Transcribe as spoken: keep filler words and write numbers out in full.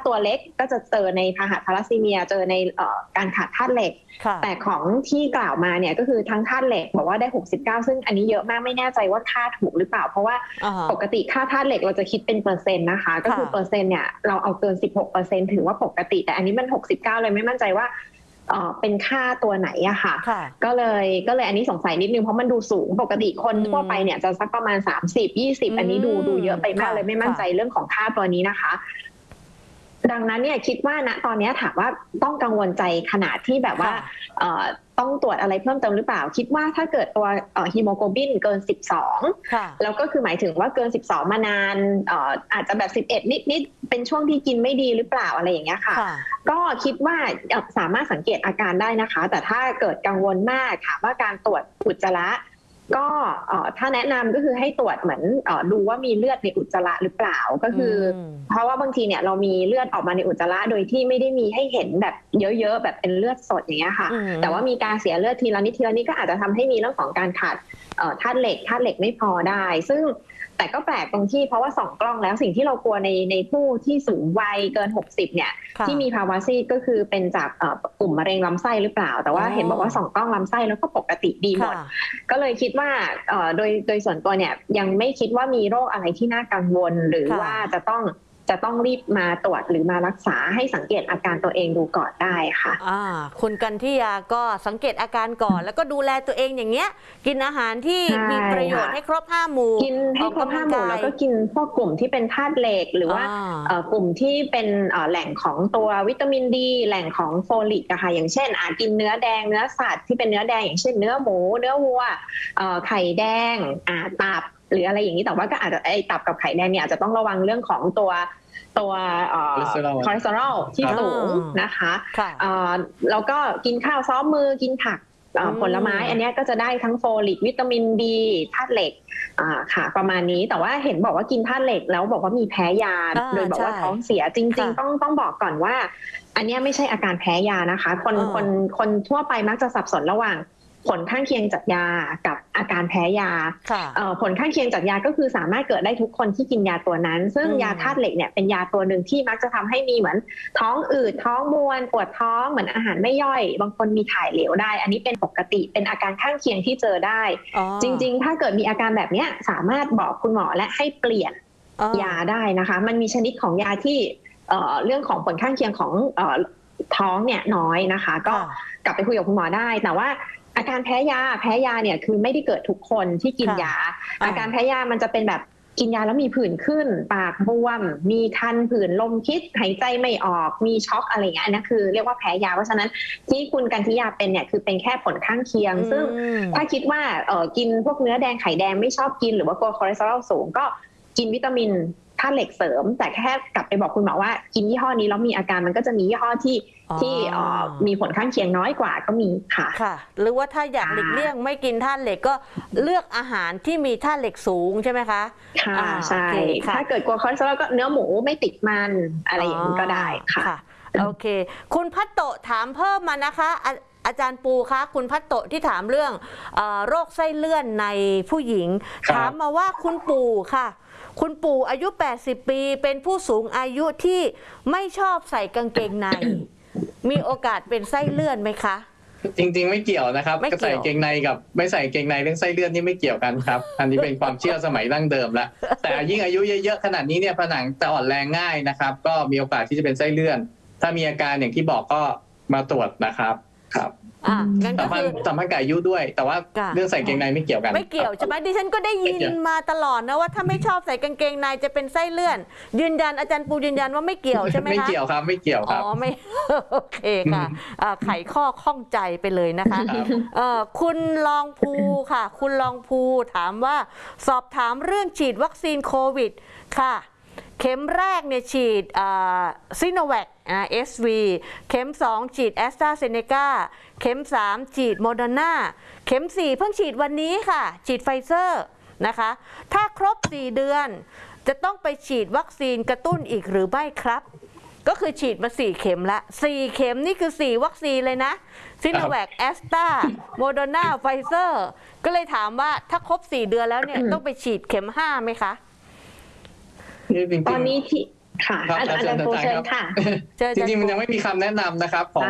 ตัวเล็กก็จะเจอในพาหะทาลัสซีเมียเจอในการขาดธาตุเหล็กแต่ของที่กล่าวมาเนี่ยก็คือทั้งธาตุเหล็กบอกว่าได้หกสิบเก้าซึ่งอันนี้เยอะมากไม่แน่ใจว่าค่าถูกหรือเปล่าเพราะว่าปกติค่าธาตุเหล็กเราจะคิดเป็นเปอร์เซ็นต์นะคะก็คือเปอร์เซ็นต์เนี่ยเราเอาเกิน สิบหกเปอร์เซ็นต์ ถือว่าปกติแต่อันนี้มันหกสิบเก้าเลยไม่มั่นใจว่าเอ่อเป็นค่าตัวไหนอะค่ะก็เลยก็เลยอันนี้สงสัยนิดนึงเพราะมันดูสูงปกติคนทั่วไปเนี่ยจะสักประมาณสามสิบ ยี่สิบอันนี้ดูดูเยอะไปมากเลยไม่มั่นใจเรื่องของค่าตัวนี้นะคะดังนั้นเนี่ยคิดว่าณตอนนี้ถามว่าต้องกังวลใจขนาดที่แบบว่าต้องตรวจอะไรเพิ่มเติมหรือเปล่าคิดว่าถ้าเกิดตัวฮีโมโกลบินเกินสิบสองแล้วก็คือหมายถึงว่าเกินสิบสองมานานอาจจะแบบสิบเอ็ดนิดๆเป็นช่วงที่กินไม่ดีหรือเปล่าอะไรอย่างเงี้ยค่ะก็คิดว่าสามารถสังเกตอาการได้นะคะแต่ถ้าเกิดกังวลมากค่ะว่าการตรวจอุจจาระก็ถ้าแนะนำก็คือให้ตรวจเหมือนดูว่ามีเลือดในอุจจาระหรือเปล่าก็คือเพราะว่าบางทีเนี่ยเรามีเลือดออกมาในอุจจาระโดยที่ไม่ได้มีให้เห็นแบบเยอะๆแบบเป็นเลือดสดอย่างเงี้ยค่ะแต่ว่ามีการเสียเลือดทีละนิดทีละนิดก็อาจจะทำให้มีเรื่องของการขาดธาตุเหล็กธาตุเหล็กไม่พอได้ซึ่งแต่ก็แปลกตรงที่เพราะว่าส่องกล้องแล้วสิ่งที่เรากลัวในในผู้ที่สูงวัยเกินหกสิบเนี่ยที่มีภาวะซีดก็คือเป็นจากกลุ่มมะเร็งลำไส้หรือเปล่าแต่ว่าเห็นบอกว่าส่องกล้องลำไส้แล้วก็ปกติดีหมดก็เลยคิดว่าโดยโดยส่วนตัวเนี่ยยังไม่คิดว่ามีโรคอะไรที่น่ากังวลหรือว่าจะต้องจะต้องรีบมาตรวจหรือมารักษาให้สังเกตอาการตัวเองดูก่อนได้ค่ะอ่าคุณกันทิยาก็สังเกตอาการก่อนแล้วก็ดูแลตัวเองอย่างเงี้ยกินอาหารที่มีประโยชน์ให้ครบห้าหมู่กินให้ครบห้าหมู่แล้วก็กินพวกกลุ่มที่เป็นธาตุเหล็กหรือว่ากลุ่มที่เป็นแหล่งของตัววิตามินดีแหล่งของโฟลิกอะค่ะอย่างเช่นอาจกินเนื้อแดงเนื้อสัตว์ที่เป็นเนื้อแดงอย่างเช่นเนื้อหมูเนื้อวัวไข่แดงอาตับหรืออะไรอย่างนี้แต่ว่าก็อาจจะไอตับกับไข่แดงเนี่ยอาจจะต้องระวังเรื่องของตัวตัวคอเลสเตอรอลที่สูงนะคะแล้วก็กินข้าวซ้อมมือกินผักผลไม้อันนี้ก็จะได้ทั้งโฟลิกวิตามินดีธาตุเหล็กค่ะประมาณนี้แต่ว่าเห็นบอกว่ากินธาตุเหล็กแล้วบอกว่ามีแพ้ยาโดยบอกว่าท้องเสียจริงๆต้องต้องบอกก่อนว่าอันนี้ไม่ใช่อาการแพ้ยานะคะคนคนคนทั่วไปมักจะสับสนระหว่างผลข้างเคียงจากยากับอาการแพ้ยาผลข้างเคียงจากยาก็คือสามารถเกิดได้ทุกคนที่กินยาตัวนั้นซึ่งยาธาตุเหล็กเนี่ยเป็นยาตัวหนึ่งที่มักจะทำให้มีเหมือนท้องอืดท้องมวนปวดท้องเหมือนอาหารไม่ย่อยบางคนมีถ่ายเหลวได้อันนี้เป็นปกติเป็นอาการข้างเคียงที่เจอได้จริงๆถ้าเกิดมีอาการแบบนี้สามารถบอกคุณหมอและให้เปลี่ยนยาได้นะคะมันมีชนิดของยาที่เรื่องของผลข้างเคียงของท้องเนี่ยน้อยนะคะก็กลับไปคุยกับคุณหมอได้แต่ว่าอาการแพ้ยาแพ้ยาเนี่ยคือไม่ได้เกิดทุกคนที่กินยาอาการแพ้ยามันจะเป็นแบบกินยาแล้วมีผื่นขึ้นปากบวมมีคันผื่นลมพิษหายใจไม่ออกมีช็อกอะไรเงี้ยอันนี้คือเรียกว่าแพ้ยาเพราะฉะนั้นที่คุณกันทิยาเป็นเนี่ยคือเป็นแค่ผลข้างเคียงซึ่งถ้าคิดว่าเออกินพวกเนื้อแดงไข่แดงไม่ชอบกินหรือว่ากลัวคอเลสเตอรอลสูงก็กินวิตามินธาตุเหล็กเสริมแต่แค่กลับไปบอกคุณหมอว่ากินยี่ห้อนี้แล้วมีอาการมันก็จะมียี่ห้อที่ที่มีผลข้างเคียงน้อยกว่าก็มีค่ะค่ะหรือว่าถ้าอยากหลีกเลี่ยงไม่กินธาตุเหล็กก็เลือกอาหารที่มีธาตุเหล็กสูงใช่ไหมคะค่ะใช่ถ้าเกิดกลัวคอเลสเตอรอลก็เนื้อหมูไม่ติดมันอะไรอย่างนี้ก็ได้ค่ะโอเคคุณพัตโตถามเพิ่มมานะคะอาจารย์ปูคะคุณพัตโตที่ถามเรื่องโรคไส้เลื่อนในผู้หญิงถามมาว่าคุณปู่ค่ะคุณปู่อายุแปดสิบปีเป็นผู้สูงอายุที่ไม่ชอบใส่กางเกงในมีโอกาสเป็นไส้เลื่อนไหมคะจริงๆไม่เกี่ยวนะครับก็ใส่เกงในกับไม่ใส่เกงในเรื่องไส้เลื่อนนี่ไม่เกี่ยวกันครับอันนี้เป็นความเชื่อสมัยดั้งเดิมแล้วแต่ยิ่งอายุเยอะๆขนาดนี้เนี่ยผนังจะอ่อนแรงง่ายนะครับก็มีโอกาสที่จะเป็นไส้เลื่อนถ้ามีอาการอย่างที่บอกก็มาตรวจนะครับครับสัมพันธ์สัมพันธ์กับอายุด้วยแต่ว่าเรื่องใส่เกงในไม่เกี่ยวกันไม่เกี่ยวใช่ไหมดิฉันก็ได้ยินมาตลอดนะว่าถ้าไม่ชอบใส่กางเกงในจะเป็นไส้เลื่อนยืนยันอาจารย์ปูยืนยันว่าไม่เกี่ยวใช่ไหมคะไม่เกี่ยวครับไม่เกี่ยวครับอ๋อไม่โอเคค่ะไขข้อข้องใจไปเลยนะคะคุณลองภูค่ะคุณลองภูถามว่าสอบถามเรื่องฉีดวัคซีนโควิดค่ะเข็มแรกเนี่ยฉีดซิโนแวค เอส วี เข็มสองฉีดแอสตราเซเนกาเข็มสามฉีดโมเดอร์นาเข็มสี่เพิ่งฉีดวันนี้ค่ะฉีดไฟเซอร์นะคะถ้าครบสี่เดือนจะต้องไปฉีดวัคซีนกระตุ้นอีกหรือไม่ครับก็คือฉีดมาสี่เข็มละสี่เข็มนี่คือสี่วัคซีนเลยนะซิโนแวคแอสตราโมเดอร์นาไฟเซอร์ก็เลยถามว่าถ้าครบสี่เดือนแล้วเนี่ยต้องไปฉีดเข็มห้าไหมคะตอนนี้ที่ค่ะครับอาจารย์อาจารย์ปูเชิญครับค่ะเชิญจริงๆมันอาจารย์ปูยังไม่มีคำแนะนำนะครับของ